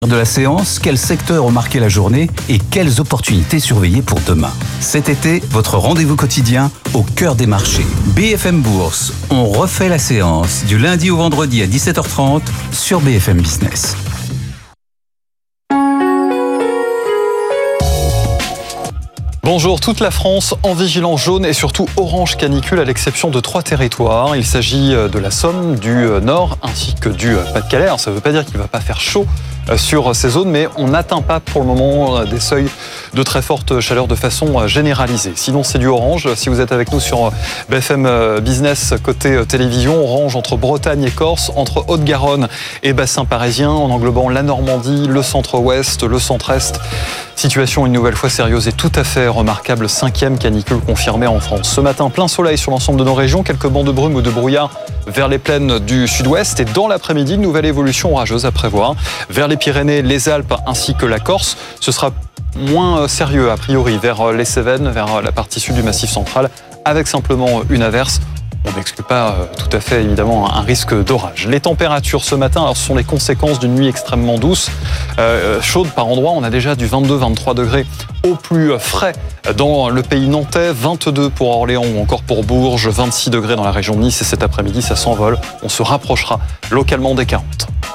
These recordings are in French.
De la séance, quels secteurs ont marqué la journée et quelles opportunités surveiller pour demain. Cet été, votre rendez-vous quotidien au cœur des marchés. BFM Bourse, on refait la séance du lundi au vendredi à 17h30 sur BFM Business. Bonjour, toute la France en vigilance jaune et surtout orange canicule à l'exception de 3 territoires. Il s'agit de la Somme, du Nord ainsi que du Pas-de-Calais. Alors, ça ne veut pas dire qu'il ne va pas faire chaud sur ces zones, mais on n'atteint pas pour le moment des seuils de très forte chaleur de façon généralisée. Sinon, c'est du orange. Si vous êtes avec nous sur BFM Business côté télévision, orange entre Bretagne et Corse, entre Haute-Garonne et bassin parisien, en englobant la Normandie, le centre-ouest, le centre-est. Situation une nouvelle fois sérieuse et tout à fait remarquable, 5e canicule confirmée en France. Ce matin, plein soleil sur l'ensemble de nos régions, quelques bancs de brume ou de brouillard vers les plaines du sud-ouest et dans l'après-midi, une nouvelle évolution orageuse à prévoir. Vers les Pyrénées, les Alpes ainsi que la Corse, ce sera moins sérieux a priori vers les Cévennes, vers la partie sud du Massif central, avec simplement une averse. On n'exclut pas tout à fait évidemment un risque d'orage. Les températures ce matin, alors, ce sont les conséquences d'une nuit extrêmement douce, chaude par endroits. On a déjà du 22-23 degrés au plus frais dans le pays nantais, 22 pour Orléans ou encore pour Bourges, 26 degrés dans la région de Nice et cet après-midi ça s'envole. On se rapprochera localement des 40.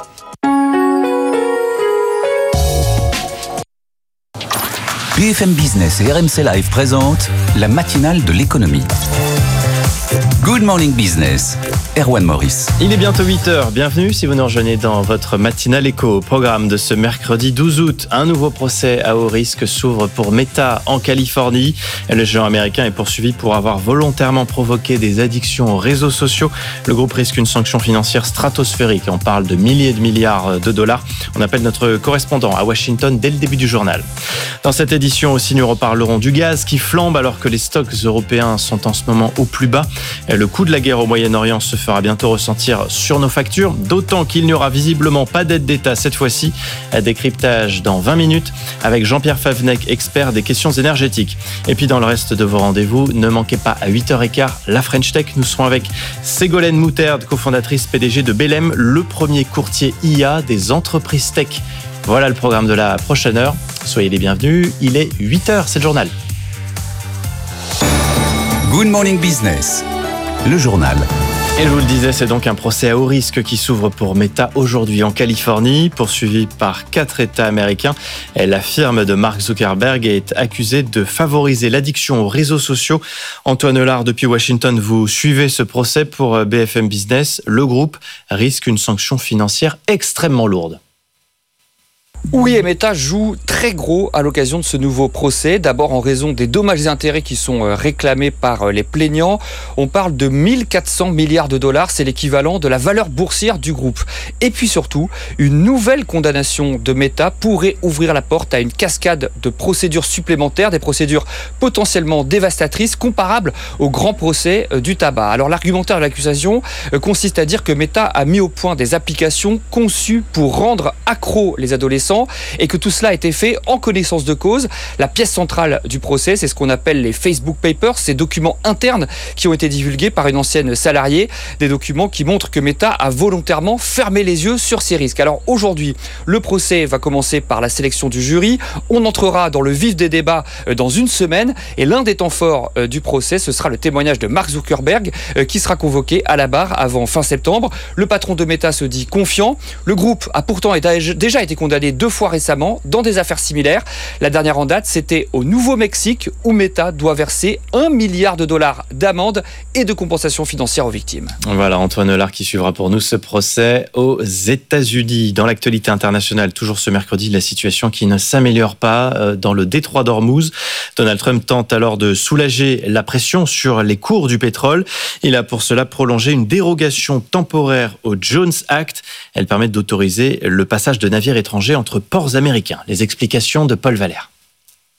BFM Business et RMC Live présentent la matinale de l'économie. Good Morning Business, Erwan Maurice. Il est bientôt 8h, bienvenue si vous nous rejoignez dans votre matinale éco. Au programme de ce mercredi 12 août, un nouveau procès à haut risque s'ouvre pour Meta en Californie. Le géant américain est poursuivi pour avoir volontairement provoqué des addictions aux réseaux sociaux. Le groupe risque une sanction financière stratosphérique. On parle de milliers de milliards de dollars. On appelle notre correspondant à Washington dès le début du journal. Dans cette édition aussi, nous reparlerons du gaz qui flambe alors que les stocks européens sont en ce moment au plus bas. Le coût de la guerre au Moyen-Orient se fera bientôt ressentir sur nos factures, d'autant qu'il n'y aura visiblement pas d'aide d'État cette fois-ci. Décryptage dans 20 minutes avec Jean-Pierre Favnec, expert des questions énergétiques. Et puis dans le reste de vos rendez-vous, ne manquez pas à 8h15 la French Tech. Nous serons avec Ségolène Mouterde, cofondatrice PDG de Belém, le premier courtier IA des entreprises tech. Voilà le programme de la prochaine heure. Soyez les bienvenus, il est 8h, c'est le journal. Good Morning Business, le journal. Et je vous le disais, c'est donc un procès à haut risque qui s'ouvre pour Meta aujourd'hui en Californie, poursuivi par 4 États américains. La firme de Mark Zuckerberg est accusée de favoriser l'addiction aux réseaux sociaux. Antoine Lard depuis Washington, vous suivez ce procès pour BFM Business. Le groupe risque une sanction financière extrêmement lourde. Oui, et Meta joue très gros à l'occasion de ce nouveau procès. D'abord en raison des dommages et intérêts qui sont réclamés par les plaignants. On parle de 1400 milliards de dollars, c'est l'équivalent de la valeur boursière du groupe. Et puis surtout, une nouvelle condamnation de Meta pourrait ouvrir la porte à une cascade de procédures supplémentaires, des procédures potentiellement dévastatrices, comparables au grand procès du tabac. Alors l'argumentaire de l'accusation consiste à dire que Meta a mis au point des applications conçues pour rendre accros les adolescents et que tout cela a été fait en connaissance de cause. La pièce centrale du procès, c'est ce qu'on appelle les Facebook Papers, ces documents internes qui ont été divulgués par une ancienne salariée, des documents qui montrent que Meta a volontairement fermé les yeux sur ces risques. Alors aujourd'hui, le procès va commencer par la sélection du jury. On entrera dans le vif des débats dans une semaine et l'un des temps forts du procès, ce sera le témoignage de Mark Zuckerberg qui sera convoqué à la barre avant fin septembre. Le patron de Meta se dit confiant. Le groupe a pourtant déjà été condamné 2 fois récemment dans des affaires similaires. La dernière en date, c'était au Nouveau-Mexique où Meta doit verser 1 milliard de dollars d'amende et de compensation financière aux victimes. Voilà, Antoine Lard qui suivra pour nous ce procès aux États-Unis. Dans l'actualité internationale, toujours ce mercredi, la situation qui ne s'améliore pas dans le détroit d'Ormuz. Donald Trump tente alors de soulager la pression sur les cours du pétrole. Il a pour cela prolongé une dérogation temporaire au Jones Act. Elle permet d'autoriser le passage de navires étrangers entre ports américains. Les explications de Paul Valère.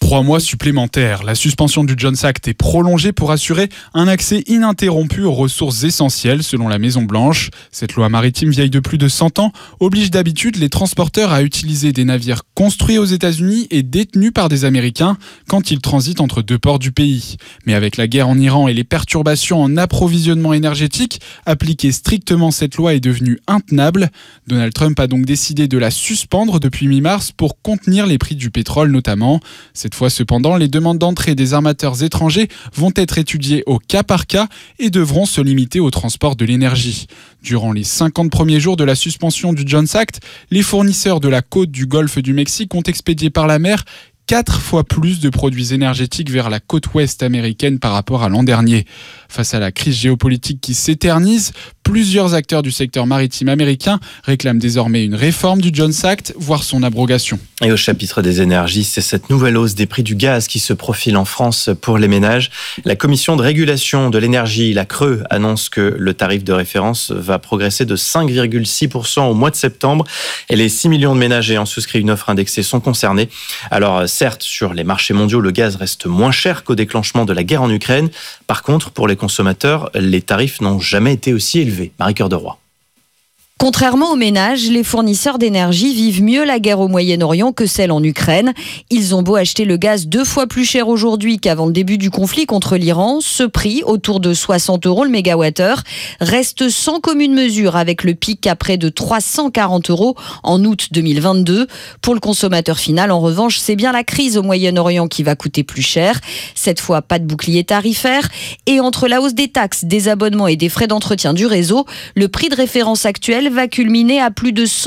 3 mois supplémentaires. La suspension du Jones Act est prolongée pour assurer un accès ininterrompu aux ressources essentielles selon la Maison-Blanche. Cette loi maritime vieille de plus de 100 ans oblige d'habitude les transporteurs à utiliser des navires construits aux États-Unis et détenus par des Américains quand ils transitent entre 2 ports du pays. Mais avec la guerre en Iran et les perturbations en approvisionnement énergétique, appliquer strictement cette loi est devenu intenable. Donald Trump a donc décidé de la suspendre depuis mi-mars pour contenir les prix du pétrole notamment. Cette fois cependant, les demandes d'entrée des armateurs étrangers vont être étudiées au cas par cas et devront se limiter au transport de l'énergie. Durant les 50 premiers jours de la suspension du Jones Act, les fournisseurs de la côte du golfe du Mexique ont expédié par la mer 4 fois plus de produits énergétiques vers la côte ouest américaine par rapport à l'an dernier. Face à la crise géopolitique qui s'éternise, plusieurs acteurs du secteur maritime américain réclament désormais une réforme du Jones Act, voire son abrogation. Et au chapitre des énergies, c'est cette nouvelle hausse des prix du gaz qui se profile en France pour les ménages. La commission de régulation de l'énergie, la CRE, annonce que le tarif de référence va progresser de 5,6% au mois de septembre. Et les 6 millions de ménages ayant souscrit une offre indexée sont concernés. Alors certes, sur les marchés mondiaux, le gaz reste moins cher qu'au déclenchement de la guerre en Ukraine. Par contre, pour les consommateurs, les tarifs n'ont jamais été aussi élevés. Marie-Cœur de Roy. Contrairement aux ménages, les fournisseurs d'énergie vivent mieux la guerre au Moyen-Orient que celle en Ukraine. Ils ont beau acheter le gaz 2 fois plus cher aujourd'hui qu'avant le début du conflit contre l'Iran, ce prix, autour de 60 € le mégawattheure, reste sans commune mesure avec le pic à près de 340 € en août 2022. Pour le consommateur final, en revanche, c'est bien la crise au Moyen-Orient qui va coûter plus cher. Cette fois, pas de bouclier tarifaire. Et entre la hausse des taxes, des abonnements et des frais d'entretien du réseau, le prix de référence actuel va culminer à plus de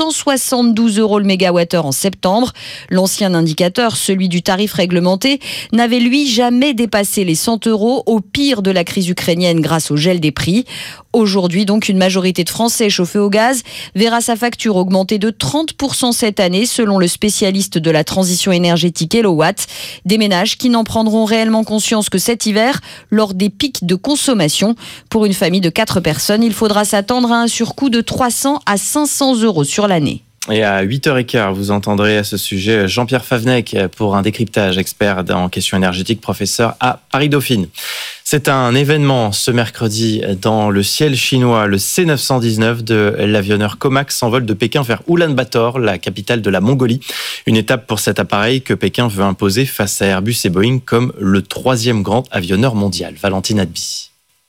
172 € le mégawattheure en septembre. L'ancien indicateur, celui du tarif réglementé, n'avait lui jamais dépassé les 100 € au pire de la crise ukrainienne grâce au gel des prix. Aujourd'hui, donc, une majorité de Français chauffés au gaz verra sa facture augmenter de 30% cette année, selon le spécialiste de la transition énergétique Elowatt. Des ménages qui n'en prendront réellement conscience que cet hiver, lors des pics de consommation. Pour une famille de 4 personnes, il faudra s'attendre à un surcoût de 300 à 500 € sur l'année. Et à 8h15, vous entendrez à ce sujet Jean-Pierre Favnec pour un décryptage, expert en questions énergétiques, professeur à Paris-Dauphine. C'est un événement ce mercredi dans le ciel chinois. Le C919 de l'avionneur Comac s'envole de Pékin vers Oulan-Bator, la capitale de la Mongolie. Une étape pour cet appareil que Pékin veut imposer face à Airbus et Boeing comme le 3e grand avionneur mondial. Valentine Adby.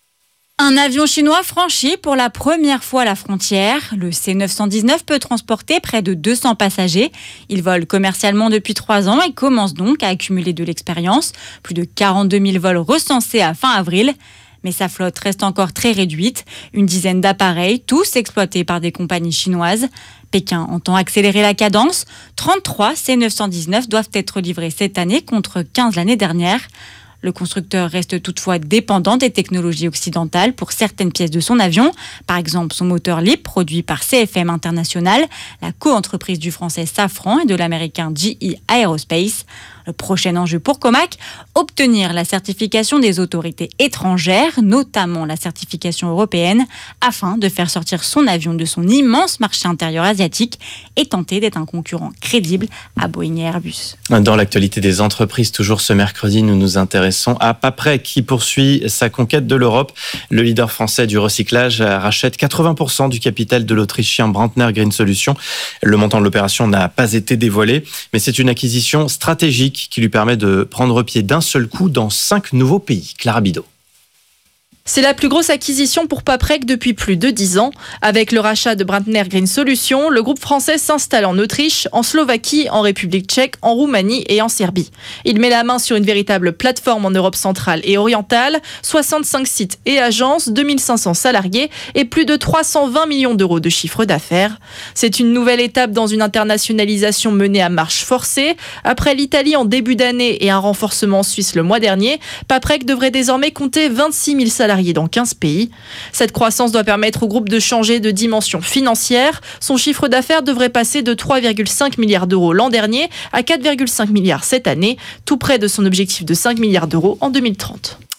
Un avion chinois franchit pour la première fois la frontière. Le C919 peut transporter près de 200 passagers. Il vole commercialement depuis 3 ans et commence donc à accumuler de l'expérience. Plus de 42 000 vols recensés à fin avril. Mais sa flotte reste encore très réduite. Une dizaine d'appareils, tous exploités par des compagnies chinoises. Pékin entend accélérer la cadence. 33 C919 doivent être livrés cette année contre 15 l'année dernière. Le constructeur reste toutefois dépendant des technologies occidentales pour certaines pièces de son avion. Par exemple, son moteur LEAP, produit par CFM International, la co-entreprise du français Safran et de l'américain GE Aerospace. Le prochain enjeu pour Comac, obtenir la certification des autorités étrangères, notamment la certification européenne, afin de faire sortir son avion de son immense marché intérieur asiatique et tenter d'être un concurrent crédible à Boeing et Airbus. Dans l'actualité des entreprises, toujours ce mercredi, nous nous intéressons à Paprec qui poursuit sa conquête de l'Europe. Le leader français du recyclage rachète 80% du capital de l'Autrichien Brantner Green Solutions. Le montant de l'opération n'a pas été dévoilé, mais c'est une acquisition stratégique qui lui permet de prendre pied d'un seul coup dans 5 nouveaux pays. Clara Bidot. C'est la plus grosse acquisition pour Paprec depuis plus de 10 ans. Avec le rachat de Brantner Green Solutions, le groupe français s'installe en Autriche, en Slovaquie, en République tchèque, en Roumanie et en Serbie. Il met la main sur une véritable plateforme en Europe centrale et orientale, 65 sites et agences, 2500 salariés et plus de 320 millions d'euros de chiffre d'affaires. C'est une nouvelle étape dans une internationalisation menée à marche forcée. Après l'Italie en début d'année et un renforcement suisse le mois dernier, Paprec devrait désormais compter 26 000 salariés dans 15 pays. Cette croissance doit permettre au groupe de changer de dimension financière. Son chiffre d'affaires devrait passer de 3,5 milliards d'euros l'an dernier à 4,5 milliards cette année, tout près de son objectif de 5 milliards d'euros en 2030.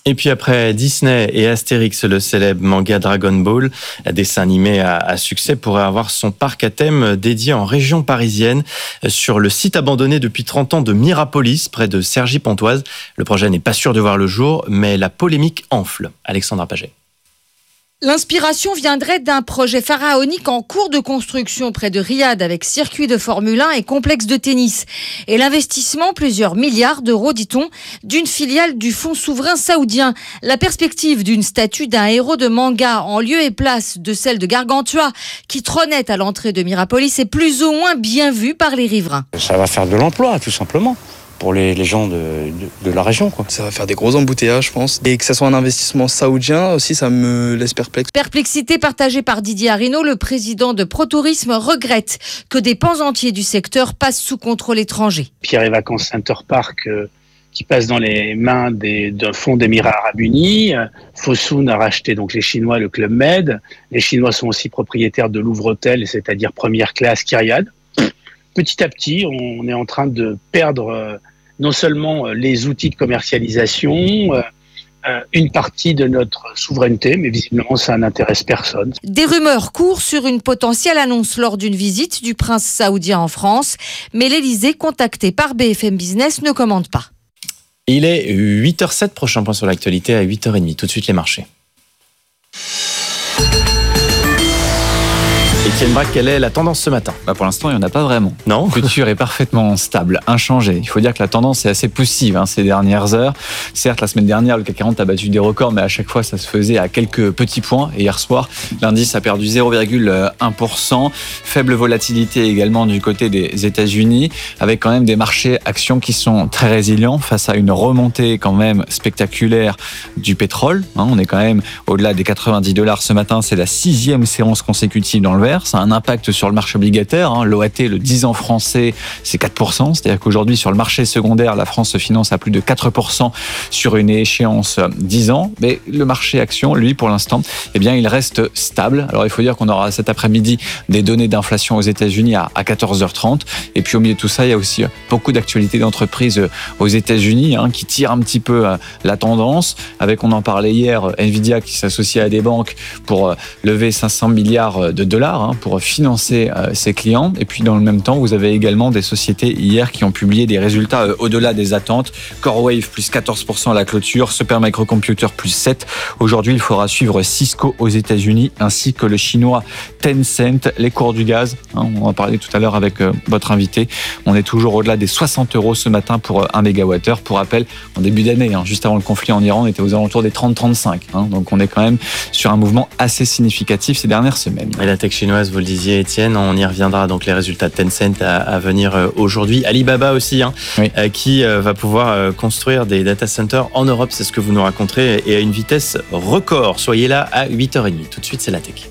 Et puis après Disney et Astérix, le célèbre manga Dragon Ball, dessin animé à succès, pourrait avoir son parc à thème dédié en région parisienne sur le site abandonné depuis 30 ans de Mirapolis, près de Cergy-Pontoise. Le projet n'est pas sûr de voir le jour, mais la polémique enfle. Alexandra Paget. L'inspiration viendrait d'un projet pharaonique en cours de construction près de Riyad avec circuit de Formule 1 et complexe de tennis. Et l'investissement, plusieurs milliards d'euros, dit-on, d'une filiale du fonds souverain saoudien. La perspective d'une statue d'un héros de manga en lieu et place de celle de Gargantua qui trônait à l'entrée de Mirapolis est plus ou moins bien vue par les riverains. Ça va faire de l'emploi, tout simplement, pour les gens de la région, quoi. Ça va faire des gros embouteillages, je pense. Et que ça soit un investissement saoudien aussi, ça me laisse perplexe. Perplexité partagée par Didier Arinaud, le président de ProTourisme, regrette que des pans entiers du secteur passent sous contrôle étranger. Pierre et Vacances Center Park qui passe dans les mains d'un fonds d'Émirats Arabes Unis. Fosun a racheté donc les Chinois le Club Med. Les Chinois sont aussi propriétaires de Louvre Hôtel, c'est-à-dire première classe Kyriade. Petit à petit, on est en train de perdre non seulement les outils de commercialisation, une partie de notre souveraineté, mais visiblement ça n'intéresse personne. Des rumeurs courent sur une potentielle annonce lors d'une visite du prince saoudien en France, mais l'Élysée, contacté par BFM Business, ne commente pas. Il est 8h07, prochain point sur l'actualité à 8h30. Tout de suite les marchés. Étienne Braque, quelle est la tendance ce matin ? Pour l'instant, il n'y en a pas vraiment. Non. Le futur est parfaitement stable, inchangé. Il faut dire que la tendance est assez poussive ces dernières heures. Certes, la semaine dernière, le CAC 40 a battu des records, mais à chaque fois, ça se faisait à quelques petits points. Et hier soir, l'indice a perdu 0,1%. Faible volatilité également du côté des États-Unis, avec quand même des marchés actions qui sont très résilients face à une remontée quand même spectaculaire du pétrole. On est quand même au-delà des $90 ce matin. C'est la 6e séance consécutive dans le vert. Ça a un impact sur le marché obligataire. L'OAT, le 10 ans français, c'est 4%. C'est-à-dire qu'aujourd'hui, sur le marché secondaire, la France se finance à plus de 4% sur une échéance 10 ans. Mais le marché action, lui, pour l'instant, il reste stable. Alors, il faut dire qu'on aura cet après-midi des données d'inflation aux États-Unis à 14h30. Et puis, au milieu de tout ça, il y a aussi beaucoup d'actualités d'entreprises aux États-Unis qui tirent un petit peu la tendance. Avec, on en parlait hier, Nvidia qui s'associe à des banques pour lever 500 milliards de dollars pour financer ses clients. Et puis dans le même temps, vous avez également des sociétés hier qui ont publié des résultats au-delà des attentes. CoreWave plus 14% à la clôture, Supermicro Computer plus 7%. Aujourd'hui, il faudra suivre Cisco aux États-Unis ainsi que le chinois Tencent. Les cours du gaz, on en parlait tout à l'heure avec votre invité, on est toujours au-delà des 60 € ce matin pour 1 mégawattheure. Pour rappel, en début d'année, juste avant le conflit en Iran, on était aux alentours des 30-35. Donc on est quand même sur un mouvement assez significatif ces dernières semaines. Et la tech chinoise, vous le disiez Étienne, on y reviendra, donc les résultats de Tencent à venir aujourd'hui. Alibaba aussi, oui. Qui va pouvoir construire des data centers en Europe, c'est ce que vous nous raconterez, et à une vitesse record. Soyez là à 8h30. Tout de suite, c'est la tech.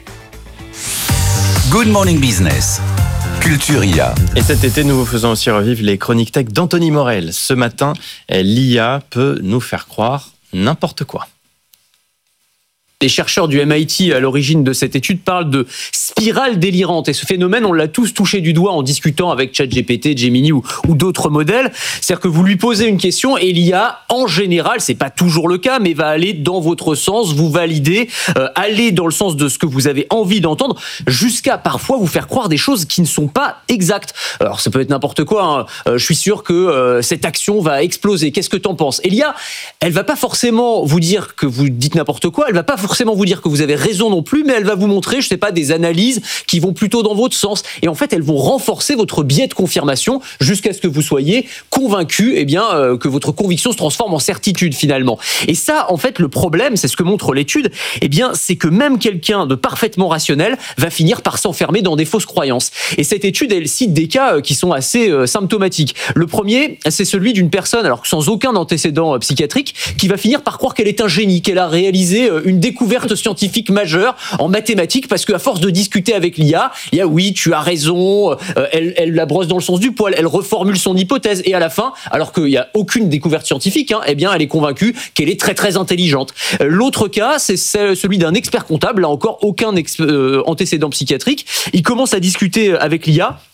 Good Morning Business, Culture IA. Et cet été, nous vous faisons aussi revivre les chroniques tech d'Anthony Morel. Ce matin, l'IA peut nous faire croire n'importe quoi. Les chercheurs du MIT à l'origine de cette étude parlent de spirale délirante. Et ce phénomène, on l'a tous touché du doigt en discutant avec ChatGPT, Gemini ou d'autres modèles. C'est-à-dire que vous lui posez une question et l'IA, en général, c'est pas toujours le cas, mais va aller dans votre sens, vous valider, aller dans le sens de ce que vous avez envie d'entendre, jusqu'à parfois vous faire croire des choses qui ne sont pas exactes. Alors ça peut être n'importe quoi. Je suis sûr que cette action va exploser. Qu'est-ce que t'en penses ? Et l'IA, elle va pas forcément vous dire que vous dites n'importe quoi. Elle va pas forcément vous dire que vous avez raison non plus, mais elle va vous montrer, je sais pas, des analyses qui vont plutôt dans votre sens. Et en fait, elles vont renforcer votre biais de confirmation jusqu'à ce que vous soyez convaincu, que votre conviction se transforme en certitude finalement. Et ça, en fait, le problème, c'est ce que montre l'étude, c'est que même quelqu'un de parfaitement rationnel va finir par s'enfermer dans des fausses croyances. Et cette étude, elle cite des cas qui sont assez symptomatiques. Le premier, c'est celui d'une personne, alors sans aucun antécédent psychiatrique, qui va finir par croire qu'elle est un génie, qu'elle a réalisé une découverte scientifique majeure en mathématiques, parce qu'à force de discuter avec l'IA, oui, tu as raison, elle la brosse dans le sens du poil, elle reformule son hypothèse, et à la fin, alors qu'il n'y a aucune découverte scientifique, elle est convaincue qu'elle est très très intelligente. L'autre cas, c'est celui d'un expert comptable, là encore aucun antécédent psychiatrique. Il commence à discuter avec l'IA,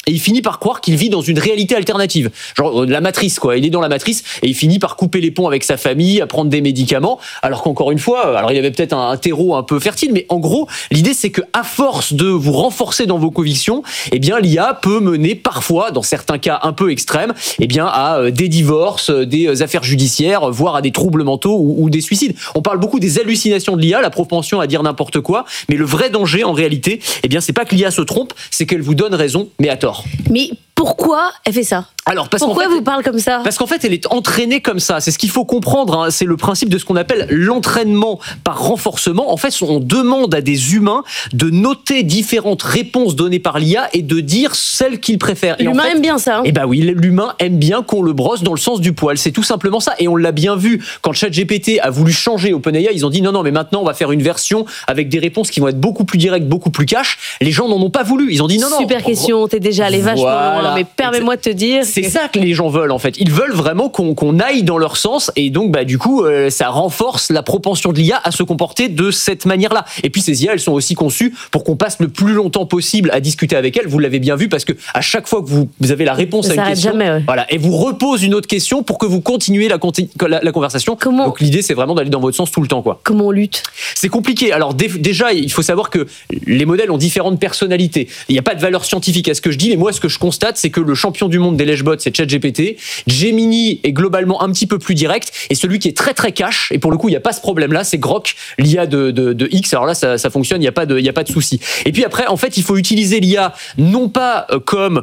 et il finit par croire qu'il vit dans une réalité alternative. Genre la matrice, quoi. Il est dans la matrice et il finit par couper les ponts avec sa famille, à prendre des médicaments, alors qu'encore une fois, alors il y avait peut-être un terreau un peu fertile, mais en gros, l'idée c'est que à force de vous renforcer dans vos convictions, eh bien l'IA peut mener parfois, dans certains cas un peu extrêmes, eh bien à des divorces, des affaires judiciaires, voire à des troubles mentaux ou des suicides. On parle beaucoup des hallucinations de l'IA, la propension à dire n'importe quoi, mais le vrai danger en réalité, eh bien c'est pas que l'IA se trompe, c'est qu'elle vous donne raison, mais à tort. Mais pourquoi elle fait ça ? Pourquoi elle vous parle comme ça ? Parce qu'en fait, elle est entraînée comme ça. C'est ce qu'il faut comprendre. Hein. C'est le principe de ce qu'on appelle l'entraînement par renforcement. En fait, on demande à des humains de noter différentes réponses données par l'IA et de dire celles qu'ils préfèrent. L'humain aime bien ça. Hein. Eh ben oui, l'humain aime bien qu'on le brosse dans le sens du poil. C'est tout simplement ça. Et on l'a bien vu quand ChatGPT a voulu changer OpenAI. Ils ont dit non, mais maintenant on va faire une version avec des réponses qui vont être beaucoup plus directes, beaucoup plus cash. Les gens n'en ont pas voulu. Ils ont dit non. Super question. T'es déjà allé vachement loin. Mais permets-moi de te dire. C'est ça que les gens veulent en fait. Ils veulent vraiment qu'on aille dans leur sens et donc du coup ça renforce la propension de l'IA à se comporter de cette manière-là. Et puis ces IA, elles sont aussi conçues pour qu'on passe le plus longtemps possible à discuter avec elles. Vous l'avez bien vu parce que à chaque fois que vous avez la réponse à une question, voilà, et vous repose une autre question pour que vous continuez la conversation. Donc l'idée c'est vraiment d'aller dans votre sens tout le temps, quoi. Comment on lutte ? C'est compliqué. Alors déjà, il faut savoir que les modèles ont différentes personnalités. Il n'y a pas de valeur scientifique à ce que je dis, mais moi ce que je constate, c'est que le champion du monde des lèche-bots, c'est ChatGPT. Gemini est globalement un petit peu plus direct, et celui qui est très très cash, et pour le coup il n'y a pas ce problème-là, c'est Grok, l'IA de X. Alors là ça fonctionne, il n'y a pas de souci. Et puis après, en fait, il faut utiliser l'IA non pas comme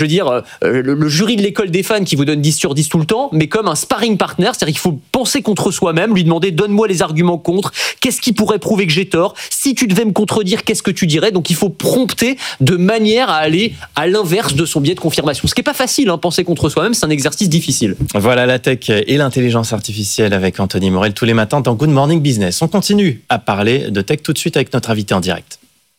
le jury de l'école des fans qui vous donne 10 sur 10 tout le temps, mais comme un sparring partner, c'est-à-dire qu'il faut penser contre soi-même, lui demander donne-moi les arguments contre, qu'est-ce qui pourrait prouver que j'ai tort, si tu devais me contredire, qu'est-ce que tu dirais. Donc il faut prompter de manière à aller à l'inverse de son biais de confirmation. Ce qui n'est pas facile, hein, penser contre soi-même, c'est un exercice difficile. Voilà la tech et l'intelligence artificielle avec Anthony Morel tous les matins dans Good Morning Business. On continue à parler de tech tout de suite avec notre invité en direct.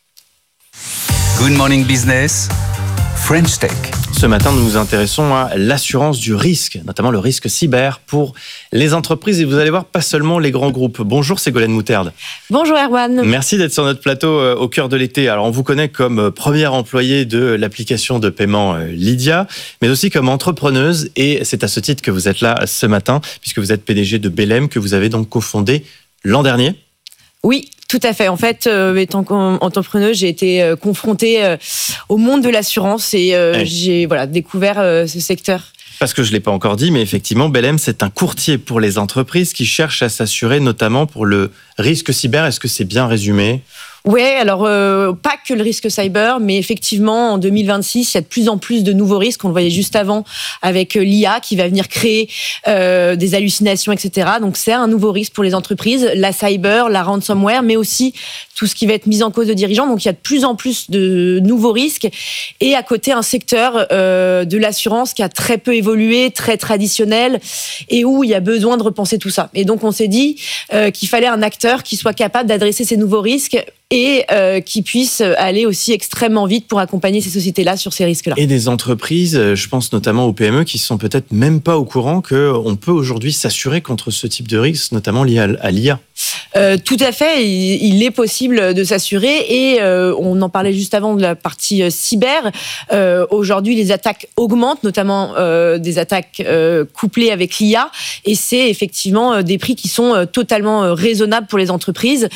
Good Morning Business, French Tech. Ce matin, nous nous intéressons à l'assurance du risque, notamment le risque cyber pour les entreprises. Et vous allez voir, pas seulement les grands groupes. Bonjour Ségolène Moutarde. Bonjour Erwan. Merci d'être sur notre plateau au cœur de l'été. Alors, on vous connaît comme première employée de l'application de paiement Lydia, mais aussi comme entrepreneuse. Et c'est à ce titre que vous êtes là ce matin, puisque vous êtes PDG de Belém, que vous avez donc cofondé l'an dernier. Oui, tout à fait. En fait, étant entrepreneuse, j'ai été confrontée au monde de l'assurance et j'ai découvert ce secteur. Parce que je ne l'ai pas encore dit, mais effectivement, Belém, c'est un courtier pour les entreprises qui cherchent à s'assurer notamment pour le risque cyber. Est-ce que c'est bien résumé ? Oui, alors pas que le risque cyber, mais effectivement, en 2026, il y a de plus en plus de nouveaux risques. On le voyait juste avant avec l'IA qui va venir créer des hallucinations, etc. Donc c'est un nouveau risque pour les entreprises, la cyber, la ransomware, mais aussi tout ce qui va être mis en cause de dirigeants. Donc il y a de plus en plus de nouveaux risques. Et à côté, un secteur de l'assurance qui a très peu évolué, très traditionnel, et où il y a besoin de repenser tout ça. Et donc on s'est dit qu'il fallait un acteur qui soit capable d'adresser ces nouveaux risques et qui puisse aller aussi extrêmement vite pour accompagner ces sociétés-là sur ces risques-là. Et des entreprises, je pense notamment aux PME, qui sont peut-être même pas au courant qu'on peut aujourd'hui s'assurer contre ce type de risque, notamment lié à l'IA. Tout à fait, il est possible de s'assurer et on en parlait juste avant de la partie cyber. Aujourd'hui, les attaques augmentent, notamment des attaques couplées avec l'IA, et c'est effectivement des prix qui sont totalement raisonnables pour les entreprises.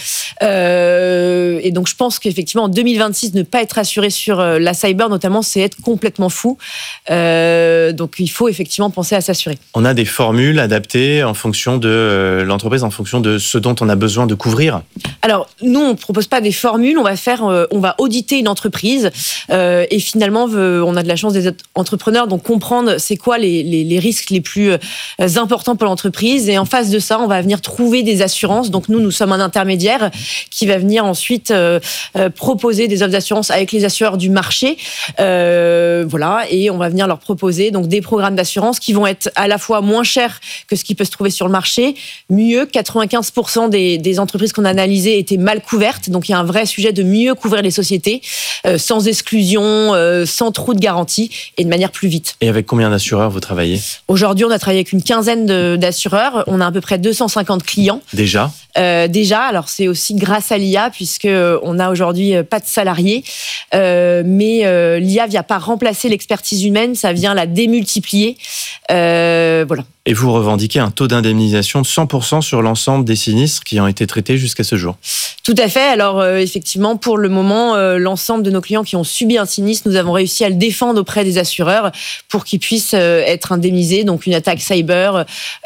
Et donc, je pense qu'effectivement, en 2026, ne pas être assuré sur la cyber, notamment, c'est être complètement fou. Donc, il faut effectivement penser à s'assurer. On a des formules adaptées en fonction de l'entreprise, en fonction de ce dont on a besoin de couvrir. Alors, nous, on ne propose pas des formules. On va auditer une entreprise et finalement, on a de la chance des entrepreneurs, donc comprendre c'est quoi les risques les plus importants pour l'entreprise. Et en face de ça, on va venir trouver des assurances. Donc, nous sommes un intermédiaire qui va venir ensuite proposer des offres d'assurance avec les assureurs du marché. Et on va venir leur proposer donc des programmes d'assurance qui vont être à la fois moins chers que ce qui peut se trouver sur le marché, mieux, 95% des des entreprises qu'on a analysées étaient mal couvertes. Donc il y a un vrai sujet de mieux couvrir les sociétés, sans exclusion, sans trop de garantie et de manière plus vite. Et avec combien d'assureurs vous travaillez ? Aujourd'hui, on a travaillé avec une quinzaine d'assureurs. On a à peu près 250 clients. Déjà, alors c'est aussi grâce à l'IA, puisque on a aujourd'hui pas de salariés, mais l'IA vient pas remplacer l'expertise humaine, ça vient la démultiplier. Voilà. Et vous revendiquez un taux d'indemnisation de 100% sur l'ensemble des sinistres qui ont été traités jusqu'à ce jour. Tout à fait. Alors effectivement, pour le moment, l'ensemble de nos clients qui ont subi un sinistre, nous avons réussi à le défendre auprès des assureurs pour qu'ils puissent être indemnisés. Donc une attaque cyber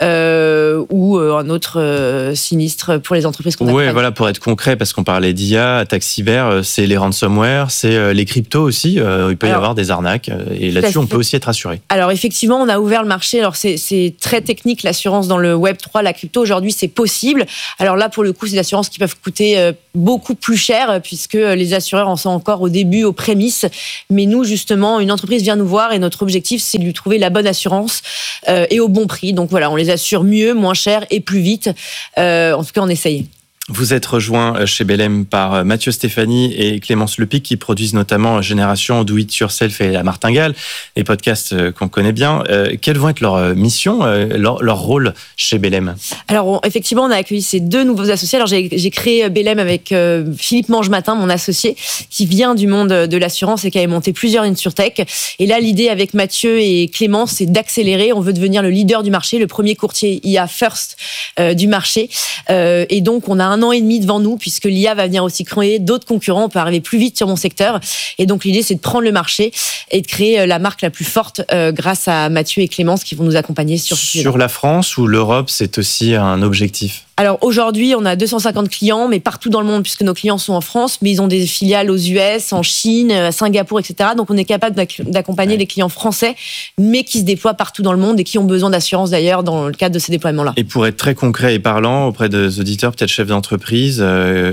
ou un autre sinistre pour les entreprises qu'on a. Oui, voilà, pour être concret, parce qu'on parlait d'IA, attaque cyber, c'est les ransomware, c'est les cryptos aussi. Il peut y avoir des arnaques et là-dessus, on peut aussi être assuré. Alors effectivement, on a ouvert le marché. Alors c'est très technique, l'assurance dans le Web 3, la crypto, aujourd'hui, c'est possible. Alors là, pour le coup, c'est des assurances qui peuvent coûter beaucoup plus cher, puisque les assureurs en sont encore au début, aux prémices. Mais nous, justement, une entreprise vient nous voir et notre objectif, c'est de lui trouver la bonne assurance et au bon prix. Donc voilà, on les assure mieux, moins cher et plus vite. En tout cas, on essaye. Vous êtes rejoint chez Belém par Mathieu Stéphanie et Clémence Lepic qui produisent notamment Génération, Do It Yourself et La Martingale, les podcasts qu'on connaît bien. Quelles vont être leurs missions, leur rôle chez Belém ? Alors effectivement, on a accueilli ces deux nouveaux associés. Alors j'ai créé Belém avec Philippe Mangematin, mon associé, qui vient du monde de l'assurance et qui avait monté plusieurs InsurTech. Et là, l'idée avec Mathieu et Clémence, c'est d'accélérer. On veut devenir le leader du marché, le premier courtier IA first du marché. Et donc, on a 1 an et demi devant nous, puisque l'IA va venir aussi créer d'autres concurrents. On peut arriver plus vite sur mon secteur. Et donc, l'idée, c'est de prendre le marché et de créer la marque la plus forte grâce à Mathieu et Clémence qui vont nous accompagner sur ce sujet. Sur la France ou l'Europe, c'est aussi un objectif ? Alors aujourd'hui, on a 250 clients, mais partout dans le monde, puisque nos clients sont en France, mais ils ont des filiales aux US, en Chine, à Singapour, etc. Donc on est capable d'accompagner les clients français, mais qui se déploient partout dans le monde et qui ont besoin d'assurance d'ailleurs dans le cadre de ces déploiements-là. Et pour être très concret et parlant auprès des auditeurs, peut-être chefs d'entreprise,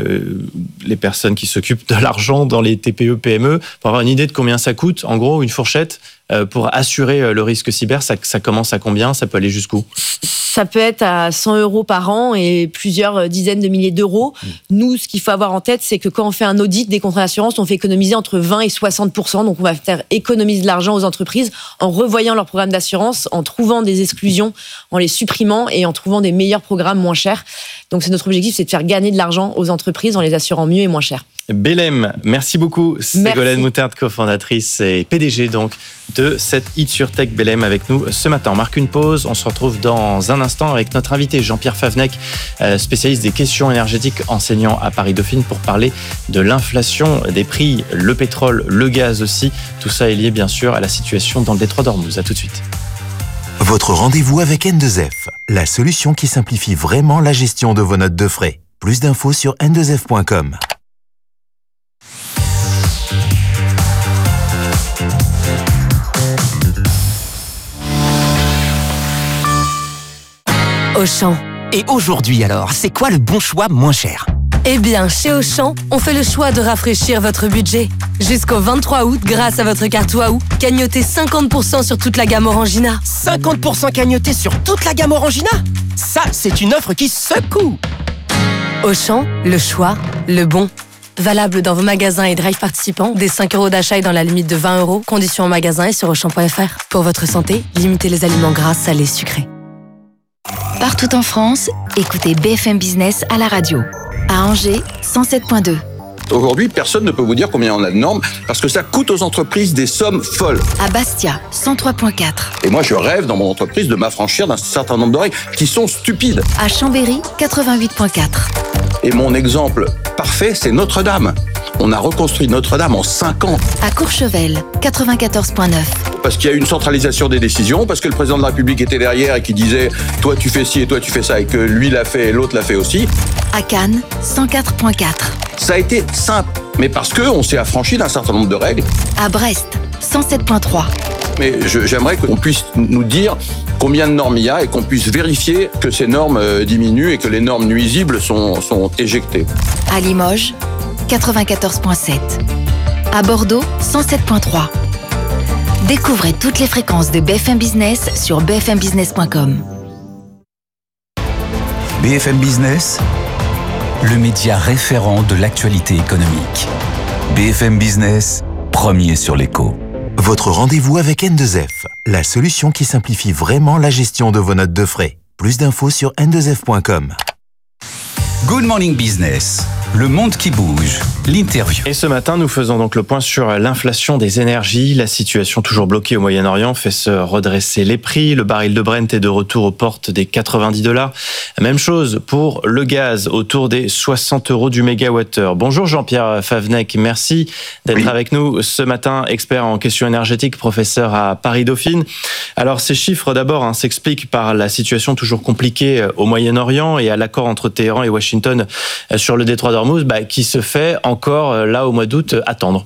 les personnes qui s'occupent de l'argent dans les TPE, PME, pour avoir une idée de combien ça coûte, en gros, une fourchette pour assurer le risque cyber, ça commence à combien ? Ça peut aller jusqu'où ? Ça peut être à 100 € par an et plusieurs dizaines de milliers d'euros. Nous, ce qu'il faut avoir en tête, c'est que quand on fait un audit des contrats d'assurance, on fait économiser entre 20 et 60%. Donc, on va faire économiser de l'argent aux entreprises en revoyant leur programme d'assurance, en trouvant des exclusions, en les supprimant et en trouvant des meilleurs programmes moins chers. Donc, c'est notre objectif, c'est de faire gagner de l'argent aux entreprises en les assurant mieux et moins cher. Belém, merci beaucoup. Ségolène Moutarde, cofondatrice et PDG donc de cette InsurTech Belém avec nous ce matin. On marque une pause, on se retrouve dans un instant avec notre invité Jean-Pierre Favnec, spécialiste des questions énergétiques, enseignant à Paris-Dauphine pour parler de l'inflation des prix, le pétrole, le gaz aussi. Tout ça est lié bien sûr à la situation dans le détroit d'Ormuz. À tout de suite. Votre rendez-vous avec N2F, la solution qui simplifie vraiment la gestion de vos notes de frais. Plus d'infos sur n2f.com. Auchan. Et aujourd'hui alors, c'est quoi le bon choix moins cher ? Eh bien, chez Auchan, on fait le choix de rafraîchir votre budget. Jusqu'au 23 août, grâce à votre carte Waouh, cagnotez 50% sur toute la gamme Orangina. 50% cagnoté sur toute la gamme Orangina ? Ça, c'est une offre qui secoue. Auchan, le choix, le bon. Valable dans vos magasins et drive participants, dès 5 € d'achat et dans la limite de 20 €. Conditions en magasin et sur Auchan.fr. Pour votre santé, limitez les aliments gras, salés, sucrés. Partout en France, écoutez BFM Business à la radio. À Angers, 107.2. Aujourd'hui, personne ne peut vous dire combien on a de normes parce que ça coûte aux entreprises des sommes folles. À Bastia, 103.4. Et moi, je rêve dans mon entreprise de m'affranchir d'un certain nombre de règles qui sont stupides. À Chambéry, 88.4. Et mon exemple parfait, c'est Notre-Dame. On a reconstruit Notre-Dame en 5 ans. À Courchevel, 94.9. Parce qu'il y a une centralisation des décisions, parce que le président de la République était derrière et qui disait « toi tu fais ci et toi tu fais ça » et que lui l'a fait et l'autre l'a fait aussi. À Cannes, 104.4. Ça a été simple, mais parce qu'on s'est affranchi d'un certain nombre de règles. À Brest, 107.3. Mais j'aimerais qu'on puisse nous dire combien de normes il y a et qu'on puisse vérifier que ces normes diminuent et que les normes nuisibles sont éjectées. À Limoges, 94.7. À Bordeaux, 107.3. Découvrez toutes les fréquences de BFM Business sur bfmbusiness.com. BFM Business, le média référent de l'actualité économique. BFM Business, premier sur l'écho. Votre rendez-vous avec N2F, la solution qui simplifie vraiment la gestion de vos notes de frais. Plus d'infos sur n2f.com. Good Morning Business, le monde qui bouge, l'interview. Et ce matin, nous faisons donc le point sur l'inflation des énergies. La situation toujours bloquée au Moyen-Orient fait se redresser les prix. Le baril de Brent est de retour aux portes des $90. Même chose pour le gaz, autour des 60 € du mégawattheure. Bonjour Jean-Pierre Favnec, merci d'être avec nous ce matin, expert en questions énergétiques, professeur à Paris-Dauphine. Alors ces chiffres d'abord s'expliquent par la situation toujours compliquée au Moyen-Orient et à l'accord entre Téhéran et Washington sur le détroit d'Ormuz, qui se fait encore là au mois d'août attendre.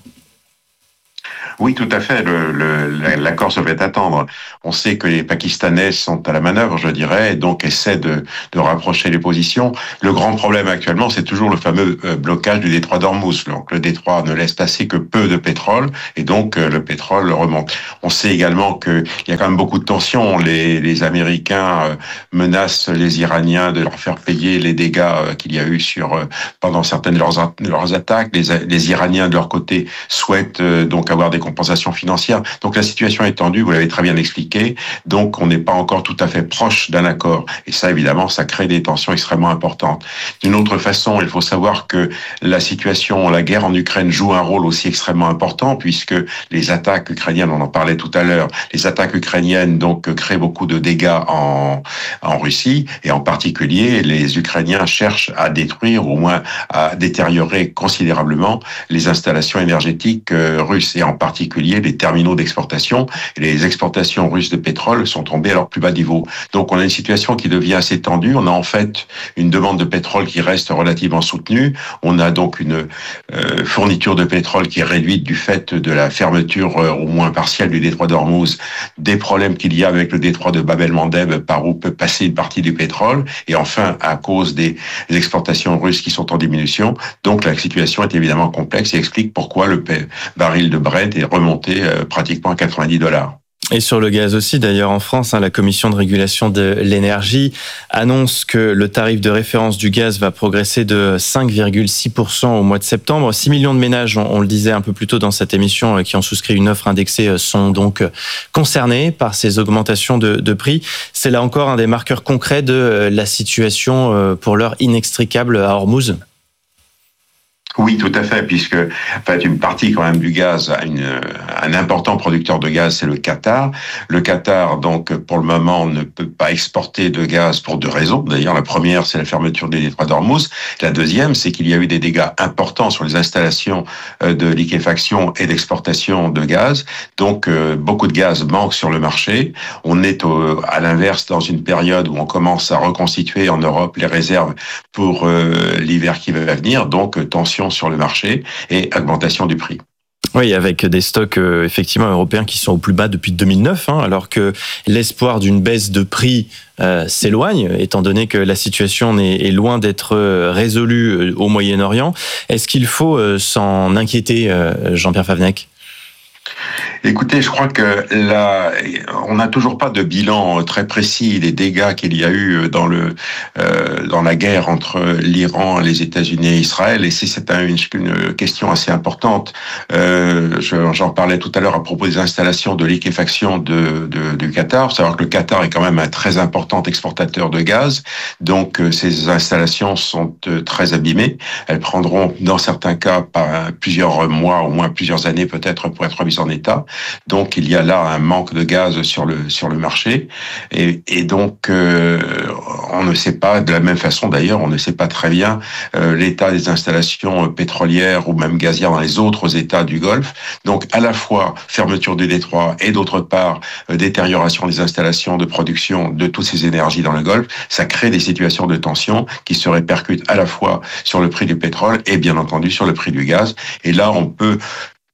Oui, tout à fait. L'accord se fait attendre. On sait que les Pakistanais sont à la manœuvre, je dirais, et donc essaient de rapprocher les positions. Le grand problème actuellement, c'est toujours le fameux blocage du détroit d'Ormuz. Donc le détroit ne laisse passer que peu de pétrole, et donc le pétrole remonte. On sait également qu'il y a quand même beaucoup de tensions. Les Américains menacent les Iraniens de leur faire payer les dégâts qu'il y a eu pendant certaines de leurs attaques. Les Iraniens, de leur côté, souhaitent donc avoir des compensations financières. Donc la situation est tendue, vous l'avez très bien expliqué. Donc on n'est pas encore tout à fait proche d'un accord. Et ça, évidemment, ça crée des tensions extrêmement importantes. D'une autre façon, il faut savoir que la guerre en Ukraine joue un rôle aussi extrêmement important, puisque les attaques ukrainiennes, on en parlait tout à l'heure, les attaques ukrainiennes donc créent beaucoup de dégâts en Russie, et en particulier les Ukrainiens cherchent à détruire, ou au moins à détériorer considérablement les installations énergétiques russes, et en particulier les terminaux d'exportation. Les exportations russes de pétrole sont tombées à leur plus bas niveau. Donc on a une situation qui devient assez tendue. On a en fait une demande de pétrole qui reste relativement soutenue. On a donc une fourniture de pétrole qui est réduite du fait de la fermeture au moins partielle du détroit d'Ormuz, des problèmes qu'il y a avec le détroit de Bab el-Mandeb par où peut passer une partie du pétrole, et enfin à cause des exportations russes qui sont en diminution. Donc la situation est évidemment complexe et explique pourquoi le baril de Brent est remonté pratiquement à $90. Et sur le gaz aussi, d'ailleurs en France, la Commission de régulation de l'énergie annonce que le tarif de référence du gaz va progresser de 5,6% au mois de septembre. 6 millions de ménages, on le disait un peu plus tôt dans cette émission, qui ont souscrit une offre indexée, sont donc concernés par ces augmentations de prix. C'est là encore un des marqueurs concrets de la situation pour l'heure inextricable à Ormuz. Oui, tout à fait, puisque une partie quand même du gaz, un important producteur de gaz, c'est le Qatar. Le Qatar, donc, pour le moment, ne peut pas exporter de gaz pour deux raisons. D'ailleurs, la première, c'est la fermeture des détroits d'Ormuz. La deuxième, c'est qu'il y a eu des dégâts importants sur les installations de liquéfaction et d'exportation de gaz. Donc, beaucoup de gaz manque sur le marché. On est à l'inverse dans une période où on commence à reconstituer en Europe les réserves pour l'hiver qui va venir. Donc, tension sur le marché et augmentation du prix. Oui, avec des stocks effectivement européens qui sont au plus bas depuis 2009, alors que l'espoir d'une baisse de prix s'éloigne, étant donné que la situation est loin d'être résolue au Moyen-Orient. Est-ce qu'il faut s'en inquiéter, Jean-Pierre Favnec ? Écoutez, je crois que là, on n'a toujours pas de bilan très précis des dégâts qu'il y a eu dans la guerre entre l'Iran, les États-Unis et Israël. Et c'est une question assez importante. J'en parlais tout à l'heure à propos des installations de liquéfaction du Qatar. Il faut savoir que le Qatar est quand même un très important exportateur de gaz. Donc, ces installations sont très abîmées. Elles prendront, dans certains cas, plusieurs mois, au moins plusieurs années peut-être, pour être remises en état. Donc il y a là un manque de gaz sur le marché, et donc on ne sait pas, de la même façon d'ailleurs, on ne sait pas très bien l'état des installations pétrolières ou même gazières dans les autres États du Golfe. Donc à la fois fermeture du détroit et d'autre part détérioration des installations de production de toutes ces énergies dans le Golfe, ça crée des situations de tension qui se répercutent à la fois sur le prix du pétrole et bien entendu sur le prix du gaz. Et là on peut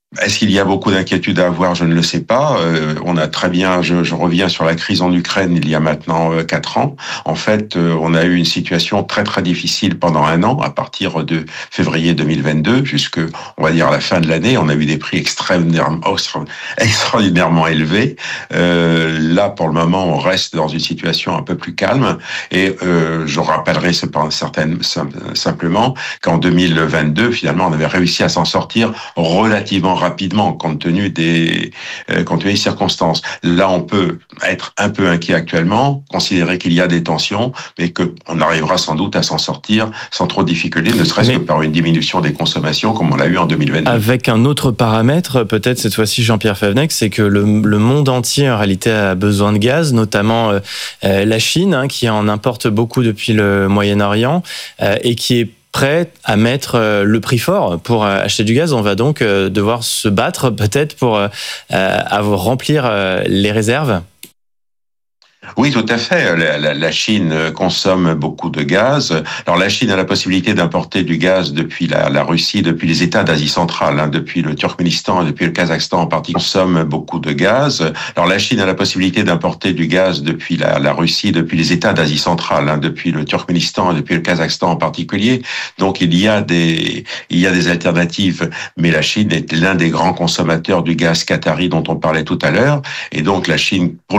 Est-ce qu'il y a beaucoup d'inquiétudes à avoir? Je ne le sais pas. On a très bien, je reviens sur la crise en Ukraine il y a maintenant 4 ans. En fait, on a eu une situation très très difficile pendant 1 an, à partir de février 2022 jusque, on va dire, à la fin de l'année. On a eu des prix extraordinairement élevés. Là, pour le moment, on reste dans une situation un peu plus calme. Et je rappellerai simplement qu'en 2022, finalement, on avait réussi à s'en sortir relativement rapidement compte tenu des circonstances. Là, on peut être un peu inquiet actuellement, considérer qu'il y a des tensions, mais qu'on arrivera sans doute à s'en sortir sans trop de difficultés, ne serait-ce que par une diminution des consommations comme on l'a eu en 2022. Avec un autre paramètre, peut-être cette fois-ci Jean-Pierre Favnec, c'est que le monde entier en réalité a besoin de gaz, notamment la Chine, qui en importe beaucoup depuis le Moyen-Orient et qui est prêt à mettre le prix fort pour acheter du gaz. On va donc devoir se battre peut-être pour remplir les réserves. Oui, tout à fait. La Chine consomme beaucoup de gaz. Alors la Chine a la possibilité d'importer du gaz depuis la Russie, depuis les États d'Asie centrale, depuis le Turkménistan, depuis le Kazakhstan en particulier, consomme beaucoup de gaz. Alors la Chine a la possibilité d'importer du gaz depuis la Russie, depuis les États d'Asie centrale, depuis le Turkménistan, depuis le Kazakhstan en particulier. Donc il y a des alternatives, mais la Chine est l'un des grands consommateurs du gaz qatari dont on parlait tout à l'heure. Et donc la Chine, pour